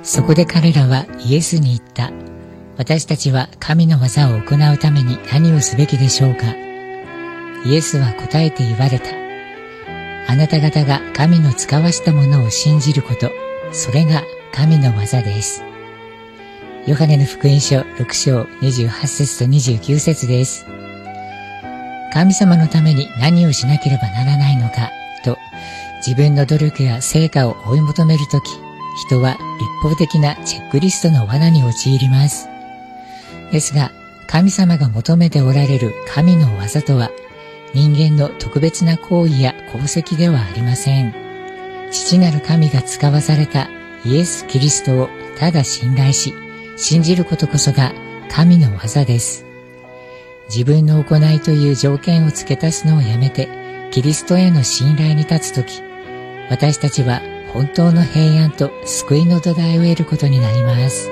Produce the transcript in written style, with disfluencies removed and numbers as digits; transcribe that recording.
そこで彼らはイエスに言った。私たちは神の技を行うために何をすべきでしょうか。イエスは答えて言われた。あなた方が神の使わしたものを信じること、それが神の技です。ヨハネの福音書6章28節と29節です。神様のために何をしなければならないのかと自分の努力や成果を追い求めるとき、人は立法的なチェックリストの罠に陥ります。ですが、神様が求めておられる神の技とは、人間の特別な行為や功績ではありません。父なる神が使わされたイエス・キリストをただ信頼し、信じることこそが神の技です。自分の行いという条件を付け足すのをやめて、キリストへの信頼に立つとき、私たちは本当の平安と救いの土台を得ることになります。